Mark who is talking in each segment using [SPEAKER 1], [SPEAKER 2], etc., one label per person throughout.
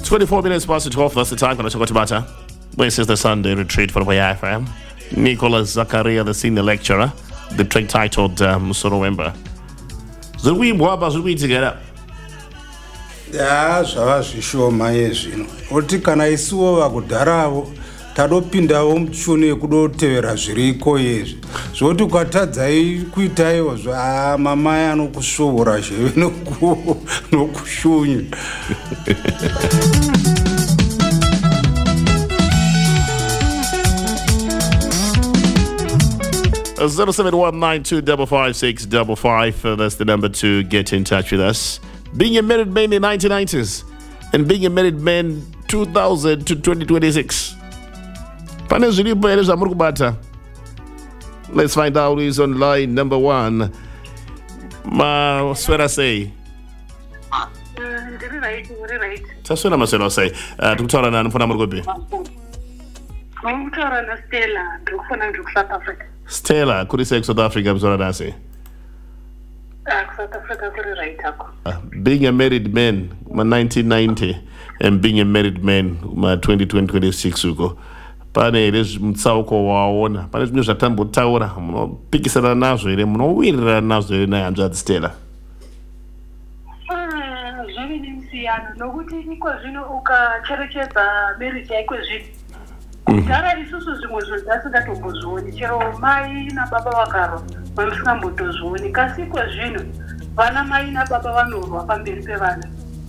[SPEAKER 1] 24 minutes past 12, that's the time for the Chakotibata. This is the Sunday retreat for YFM. Nicholas Zakaria, the senior lecturer, the track titled Musorowemba. Zuri Mwaba Zuri together.
[SPEAKER 2] Ya zvavazvishoma yezvino oti kana isuwo vakudharavo tadopindawo muchuni yekudotevera zviriko yezvi zvoti ukatadzai kuitaiwo mamai anokusvoora zheve nokushunya
[SPEAKER 1] 0719255655. That's the number to get in touch with us. Being a married man in the 1990s and being a married man 2000 to 2026. Let's find out who's on line number one. Maswera say. Taswera Maswera say. Tukutara na mfuna mrugobi.
[SPEAKER 3] Mutara na Stella. Tukufuna nduku South Africa.
[SPEAKER 1] Stella, kuri say South Africa mzora nasi.
[SPEAKER 3] South Africa kuri right ako.
[SPEAKER 1] Being a married man, 1990, and being a married man, 2026 uko. Pane ires mtsauko waona. Pane zvimwe zvatambotaura, munopikisana nazvo ere, munowirira nazvo ere naye hanzvadzi Stella.
[SPEAKER 3] Zviri msiyano nokuti iko zvino ukacherechedza marriage yako zvino. Kudhara isusu zvimwe zvinhu tasingatombozvioni, chero mai nababa vakaro vamusingambotozvioni, kasi iko zvino vana mai nababa vanorwa pamberi pevana.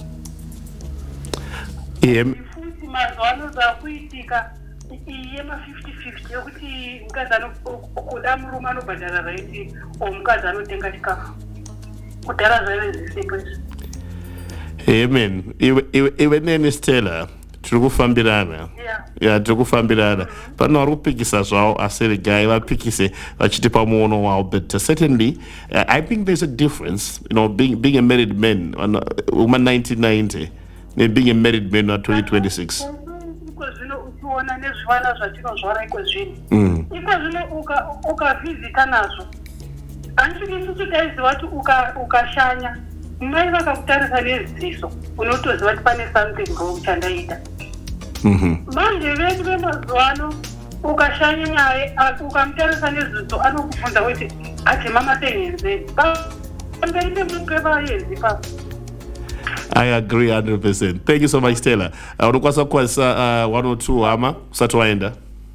[SPEAKER 3] Futi mazuva anoza kuitika yema 50-50 yokuti mukadzi kuda murume anobhadhara raiti o mukadzi anotenga chikafu. Kudhara zvaive zvisepo izvi.
[SPEAKER 1] Amen. Iwe neni Stella. Turikufambirana. Yeah, turikufambirana. Pano vari kupikisa zvavo asi regai vapikise vachiti pamuono wavo. But certainly, I think there's a difference, being a married man on 1990 and being a married man on 2026.
[SPEAKER 3] Uchiona nezvivana zvatinozvara iko zvino. Iko zvino ukavhizita nazvo. Handisviki isusu taiziva kuti ukashanya mai vakakutarisa neziso unotoziva kuti pane something wrong chandaita. Manje vedu vemazuva ano ukashanya naye ukamutarisa neziso anokubvunza kuti ati mama sengenzeni pamberi pemuke vayenzi papo.
[SPEAKER 1] I agree 100%. Thank you so much, Stella. Unokwasa kwasa 102 hama usati waenda.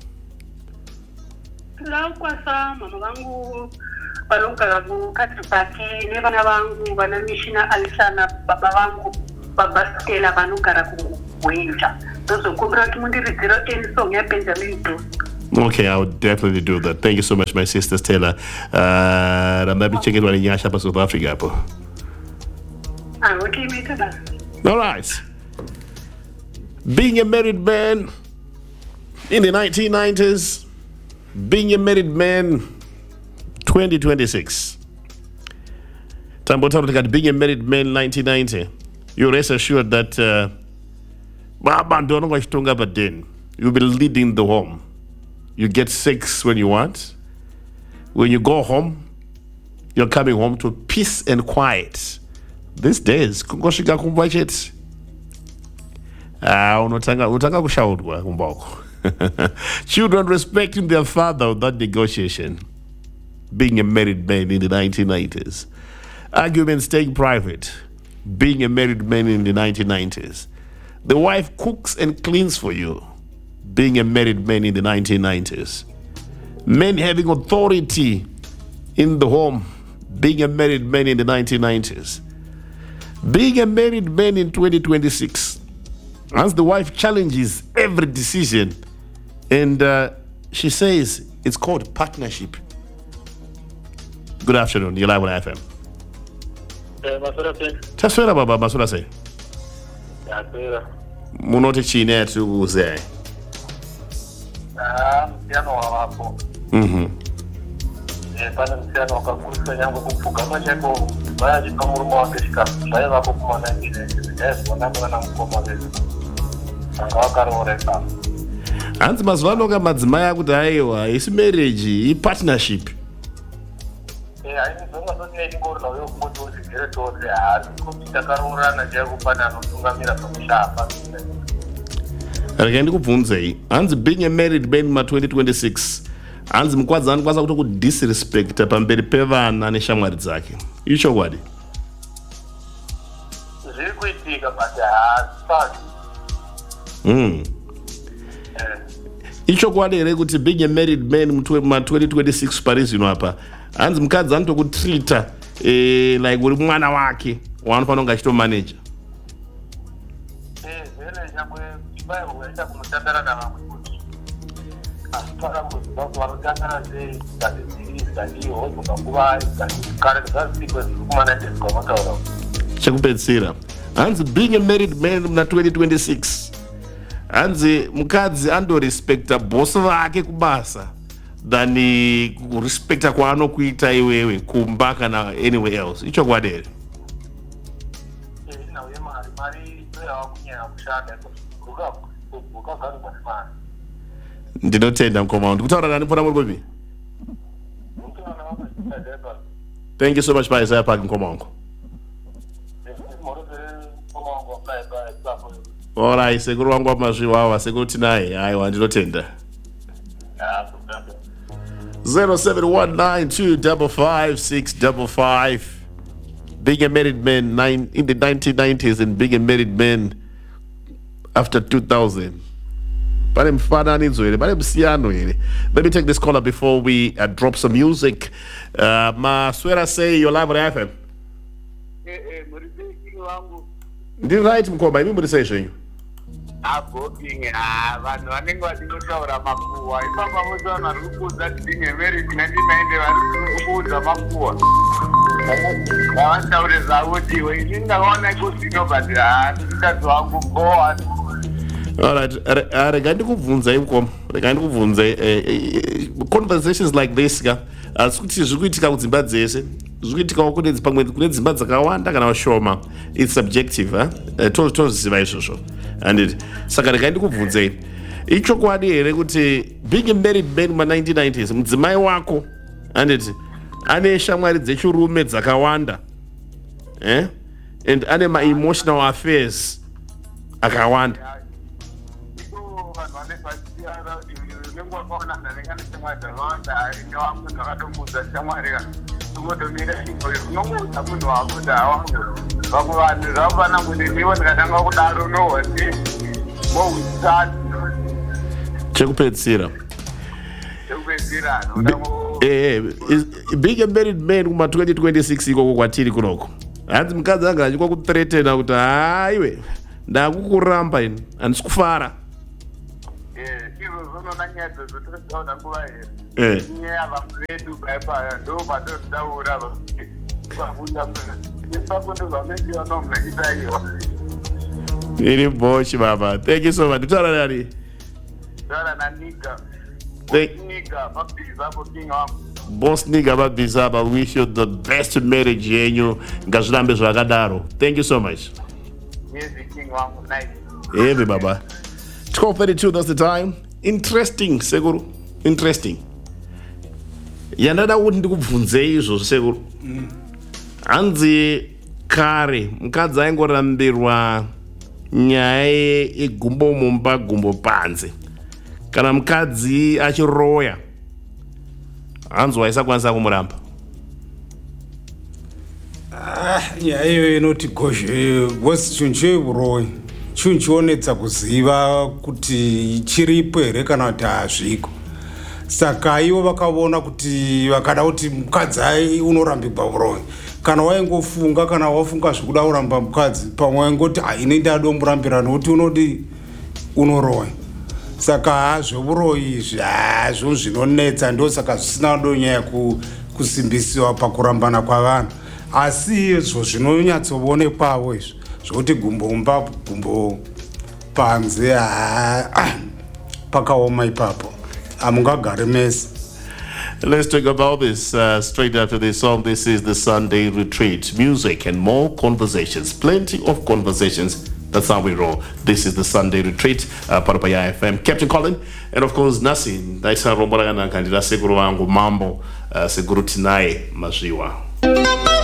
[SPEAKER 3] Kwasa mama vangu vanogara kuKatripaki nevana vangu vana Mishina Alisana baba vangu baba Stella vanogara kuWinter. Ndozokumbira kuti mundiridzira any song yaBenjamin Bruce.
[SPEAKER 1] Okay, I would definitely do that. Thank you so much, my sister Stella. Rambabi cheketwa nenyasha pa South Africa hapo.
[SPEAKER 3] Okay, mate.
[SPEAKER 1] All right. Being a married man in the 1990s, being a married man 2026. Being a married man 1990, you rest assured that you'll be leading the home. You get sex when you want. When you go home, you're coming home to peace and quiet. These days, kungoshika kumbacheti. Unotanga kushaurwa kumbako. Children respecting their father without negotiation. Being a married man in the 1990s. Arguments staying private. Being a married man in the 1990s. The wife cooks and cleans for you. Being a married man in the 1990s. Men having authority in the home. Being a married man in the 1990s. Being a married man in 2026. As the wife challenges every decision and she says it's called partnership. Good afternoon, you're live on FM. Taswera baba Masura say. Munoti chine yatu uze.
[SPEAKER 4] Msiano wapo. Pana msiano wakakusa yangu kupugama chako baya jikamuruma wakishika baya wapo kumana ngine wanamuna na mkoma wezu angawakaro oreka
[SPEAKER 1] hanzi mazuva ano madzimai akuti aiwa isi marriage partnership
[SPEAKER 4] ainizonga ndoti ndingorla uyo kumoti uzigere tose hazi kuti takarorana chekupana anotungamira pamushapa
[SPEAKER 1] Rega ndikubvunzei, hanzi being a married man ma2026, hanzi mukwadzi anokwanisa kutokudisrespecta pamberi pevana neshamwari dzake. Ichokwadi?
[SPEAKER 4] Zviri kuitika but haasipasi.
[SPEAKER 1] Ichokwadi here kuti being a married man ma2026 pari zvino apa, hanzi mukadzi anotokutreata like uri mwana wake waanofanira kunge achitomaneja.
[SPEAKER 4] Zvene nyangwe chibairo kuenda kunotandara navamwe kuti asipara kuti vanotandara sei dzaiho dzokakuva kare dzazikwe zviri kumanaidzwa mataura.
[SPEAKER 1] Chekupedzisira, hanzi being a married man na2026, hanzi mukadzi andorespecta bosi vake kubasa than kurespecta kwaanokuita iwewe kumba kana anywhere else. Ichokwadi here?
[SPEAKER 4] Inauye mari toyava kunyanya kushanda ukagarirwa nemari.
[SPEAKER 1] Ndinotenda mukoma wangu. Kutaura nani pona muri bobi?
[SPEAKER 4] Mutana wakachitadeba.
[SPEAKER 1] Thank you so much Isaiah Park mukoma wangu. Alright, sekuru wangu wamazviwawa, sekuru tinaye. Aiwa, ndinotenda. 0719255655. Being a married man in the 1990s and being a married man after 2000. Pane mfananidzo here, pane musiyano here. Let me take this caller before we drop some music. Maswera say you're live on FM. Ndiri right mukoma, imi muri sei zvenyu?
[SPEAKER 5] Booking vanhu vanenge vachinotaura makuhwa ipapa votaura vari kuudza kuti being a married 1990 vari kuudza makuhwa vavataure zvavo kuti iwe ini ndakaona kuzvino but mukadzi wangu goa.
[SPEAKER 1] Alright, rega ndikubvunzai mukoma, rega ndikubvunzai conversations like this kuti zviri kuitika kudzimba dzese, zviri kuitikawo kune dzimba dzakawanda kana shoma. It's subjective, tozviziva izvozvo. And saka rega ndikubvunzei, ichokwadi here kuti being a married man ma1990s mudzimai wako ane shamwari dzechirume dzakawanda and ane ma-emotional affairs akawanda? Chekupedzisira, being a married man kuma2026 ikoko kwatiri kunoko, hanzi mukadzi anga achikwa kuthreatena kuti haiwe ndakukuramba ini handisi kufara. Iri boshi baba. Thank you so much. Kutaura nani? Boss nigga babizaba, wish you the best marriage yenyu, ngazvirambe zvakadaro. Thank you so much.
[SPEAKER 5] Yes, king wangu nice.
[SPEAKER 1] Hey baba. 12:32, that's the time. Interesting, Sekuru. Interesting. Yandada kuti ndikubvunzei izvo Sekuru. Hanzi kare mukadzi aingorambirwa nyaya yegumbo mumba gumbo panze. Kana mukadzi achiroya, hanzi waisakwanisa kumuramba.
[SPEAKER 2] Nyaya iyoyo inoti gozhe bosi chinhu cheuroyi chinhu chionetsa kuziva kuti chiripo here kana kuti hazviko. Saka ivo vakaona kuti vakada kuti mukadzi unorambirwa uroyi, kana waingofunga kana wafunga zvekuda kuramba mukadzi pamwe waingoti ine ndado murambira nokuti unodi unoroya. Saka hazveuroyi izvi hazvo zvinonetsa, ndosaka zvisina nyaya kusimbisiwa pakurambana kwavanhu. Asi izvo zvinonyatsoonekwawo izvo zvokuti gumbo mumba gumbo panze pakaoma ipapo, hamungagari mese.
[SPEAKER 1] Let's talk about this straight after this song. This is the Sunday Retreat. Music and more conversations. Plenty of conversations. That's how we roll. This is the Sunday Retreat. Parapaya FM. Captain Colin. And of course, Nasi. Daisa Romboragana Kandida Seguru Wangu Mambo. Seguru Tinae Majiwa.